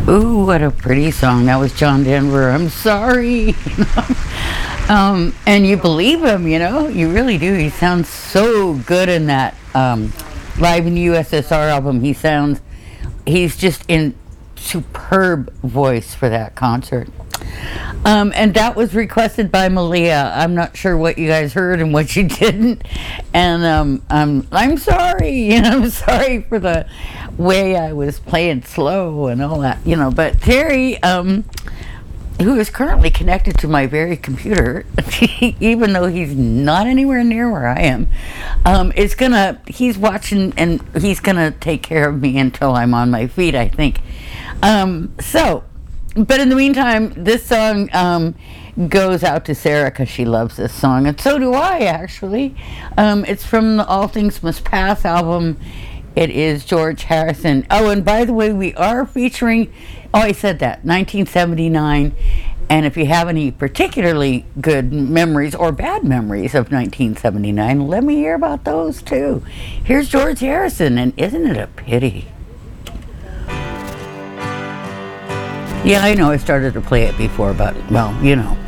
Ooh, what a pretty song. That was John Denver. I'm sorry. And you believe him, you really do. He sounds so good in that Live in the USSR album. He's just in superb voice for that concert. And that was requested by Malia. I'm not sure what you guys heard and what you didn't. And I'm sorry. I'm sorry for the way I was playing slow and all that. But Terry, who is currently connected to my very computer, even though he's not anywhere near where I am, he's watching and he's gonna take care of me until I'm on my feet, I think. But in the meantime, this song goes out to Sarah because she loves this song, and so do I, actually. It's from the All Things Must Pass album. It is George Harrison. Oh, and by the way, we are featuring, I said that, 1979. And if you have any particularly good memories or bad memories of 1979, let me hear about those too. Here's George Harrison, and isn't it a pity? Yeah, I know I started to play it before, but, well,